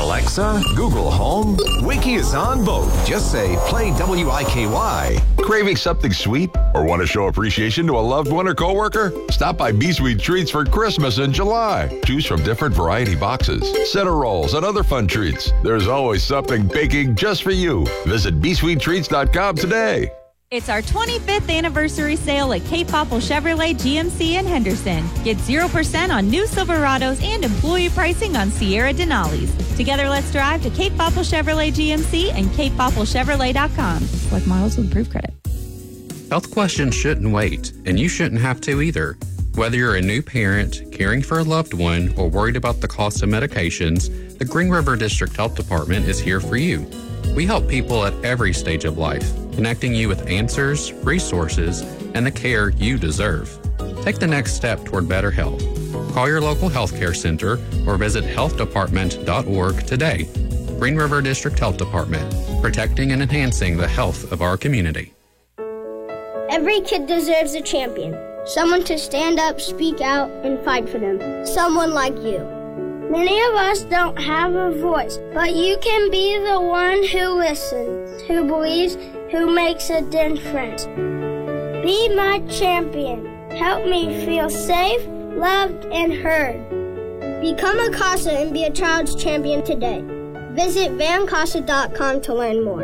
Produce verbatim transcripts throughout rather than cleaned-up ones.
Alexa, Google Home, Wiki is on both. Just say, play W I K Y. Craving something sweet or want to show appreciation to a loved one or coworker? Stop by B-Sweet Treats for Christmas in July. Choose from different variety boxes, center rolls, and other fun treats. There's always something baking just for you. Visit b sweet treats dot com today. It's our twenty-fifth anniversary sale at Cape Popple Chevrolet G M C in Henderson. Get zero percent on new Silverados and employee pricing on Sierra Denali's. Together, let's drive to Cape Popple Chevrolet G M C and cape popple chevrolet dot com. Select models with approved credit. Health questions shouldn't wait, and you shouldn't have to either. Whether you're a new parent, caring for a loved one, or worried about the cost of medications, the Green River District Health Department is here for you. We help people at every stage of life, connecting you with answers, resources, and the care you deserve. Take the next step toward better health. Call your local healthcare center or visit health department dot org today. Green River District Health Department, protecting and enhancing the health of our community. Every kid deserves a champion. Someone to stand up, speak out, and fight for them. Someone like you. Many of us don't have a voice, but you can be the one who listens, who believes, who makes a difference. Be my champion. Help me feel safe, loved, and heard. Become a CASA and be a child's champion today. Visit van casa dot com to learn more.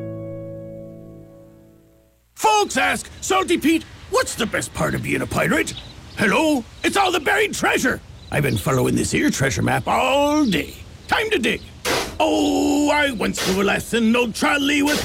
Folks ask, Salty Pete, what's the best part of being a pirate? Hello, it's all the buried treasure. I've been following this here treasure map all day. Time to dig. Oh, I once knew a lesson, no trolley with...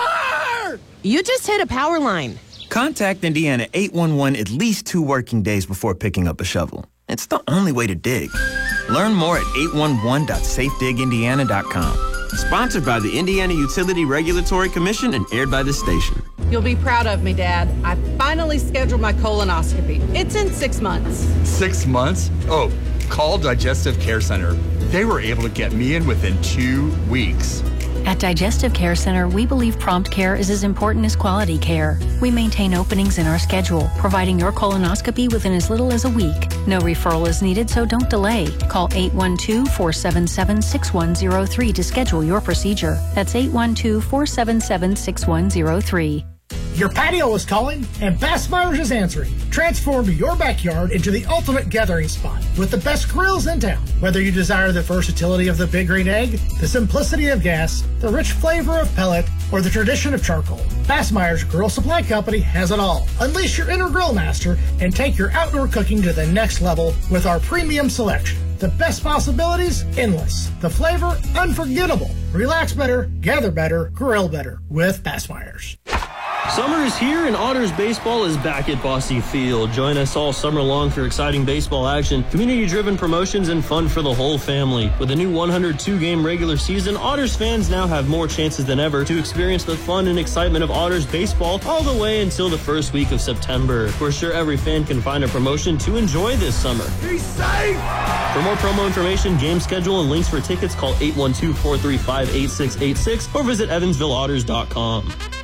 Arr! You just hit a power line. Contact Indiana eight one one at least two working days before picking up a shovel. It's the only way to dig. Learn more at eight one one dot safe dig indiana dot com. Sponsored by the Indiana Utility Regulatory Commission and aired by this station. You'll be proud of me, Dad. I finally scheduled my colonoscopy. It's in six months. Six months? Oh, call Digestive Care Center. They were able to get me in within two weeks. At Digestive Care Center, we believe prompt care is as important as quality care. We maintain openings in our schedule, providing your colonoscopy within as little as a week. No referral is needed, so don't delay. Call eight one two, four seven seven, six one zero three to schedule your procedure. That's eight one two, four seven seven, six one zero three. Your patio is calling, and Bass Myers is answering. Transform your backyard into the ultimate gathering spot with the best grills in town. Whether you desire the versatility of the Big Green Egg, the simplicity of gas, the rich flavor of pellet, or the tradition of charcoal, Bass Myers Grill Supply Company has it all. Unleash your inner grill master and take your outdoor cooking to the next level with our premium selection. The best possibilities, endless. The flavor, unforgettable. Relax better, gather better, grill better with Bass Myers. Summer is here and Otters baseball is back at Bosse Field. Join us all summer long for exciting baseball action, community-driven promotions, and fun for the whole family. With a new one hundred two game regular season, Otters fans now have more chances than ever to experience the fun and excitement of Otters baseball all the way until the first week of September. We're sure every fan can find a promotion to enjoy this summer. Be safe! For more promo information, game schedule, and links for tickets, call eight one two, four three five, eight six eight six or visit evansville otters dot com.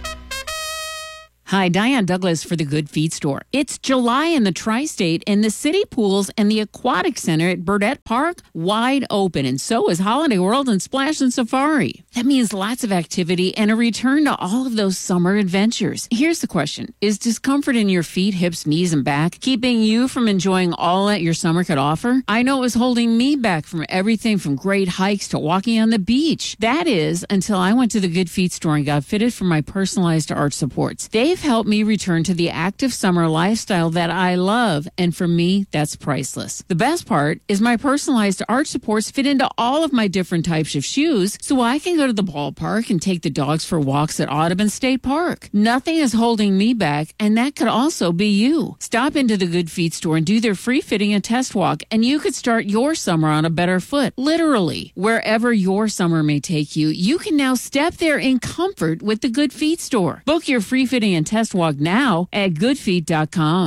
Hi, Diane Douglas for the Good Feet Store. It's July in the Tri-State, and the city pools and the Aquatic Center at Burdett Park wide open, and so is Holiday World and Splash and Safari. That means lots of activity and a return to all of those summer adventures. Here's the question. Is discomfort in your feet, hips, knees, and back keeping you from enjoying all that your summer could offer? I know it was holding me back from everything from great hikes to walking on the beach. That is, until I went to the Good Feet Store and got fitted for my personalized arch supports. They've helped me return to the active summer lifestyle that I love, and for me, that's priceless. The best part is my personalized arch supports fit into all of my different types of shoes, so I can go to the ballpark and take the dogs for walks at Audubon State Park. Nothing is holding me back, and that could also be you. Stop into the Good Feet Store and do their free fitting and test walk, and you could start your summer on a better foot. Literally, wherever your summer may take you, you can now step there in comfort with the Good Feet Store. Book your free fitting and test walk now at good feet dot com.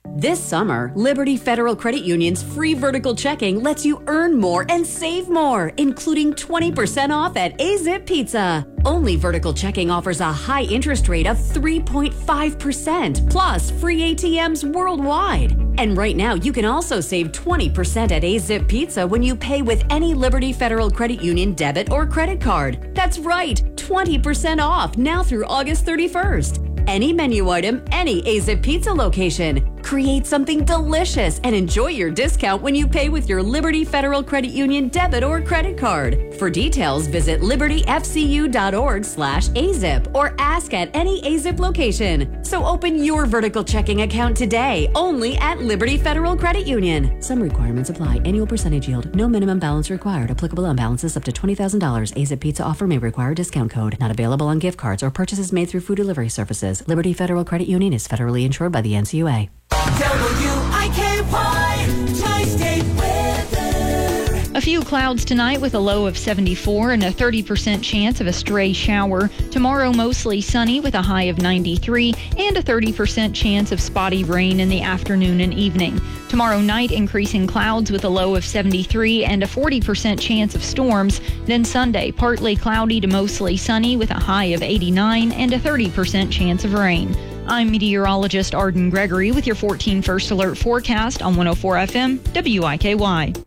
This summer, Liberty Federal Credit Union's free vertical checking lets you earn more and save more, including twenty percent off at A-Zip Pizza. Only vertical checking offers a high interest rate of three point five percent, plus free A T Ms worldwide. And right now, you can also save twenty percent at A-Zip Pizza when you pay with any Liberty Federal Credit Union debit or credit card. That's right, twenty percent off now through August thirty-first. Any menu item, any A-Zip Pizza location. Create something delicious and enjoy your discount when you pay with your Liberty Federal Credit Union debit or credit card. For details, visit libertyfcu.org slash AZIP or ask at any A-Zip location. So open your vertical checking account today, only at Liberty Federal Credit Union. Some requirements apply. Annual percentage yield. No minimum balance required. Applicable on balances up to twenty thousand dollars. A-Zip Pizza offer may require discount code. Not available on gift cards or purchases made through food delivery services. Liberty Federal Credit Union is federally insured by the N C U A. W I K Y Tri-State weather. A few clouds tonight with a low of seventy-four and a thirty percent chance of a stray shower. Tomorrow mostly sunny with a high of ninety-three and a thirty percent chance of spotty rain in the afternoon and evening. Tomorrow night increasing clouds with a low of seventy-three and a forty percent chance of storms. Then Sunday partly cloudy to mostly sunny with a high of eighty-nine and a thirty percent chance of rain. I'm meteorologist Arden Gregory with your fourteen First Alert forecast on one oh four F M W I K Y.